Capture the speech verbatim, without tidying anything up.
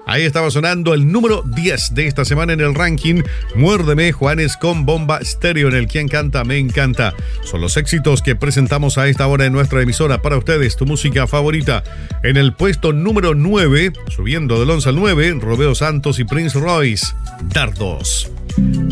Ahí estaba sonando el número diez de esta semana en el ranking. Muérdeme, Juanes con Bomba Estéreo en el Quien Canta Me Encanta. Son los éxitos que presentamos a esta hora en nuestra emisora para ustedes, tu música favorita. En el puesto número nueve, subiendo del once al nueve, Romeo Santos y Prince Royce, Dardos.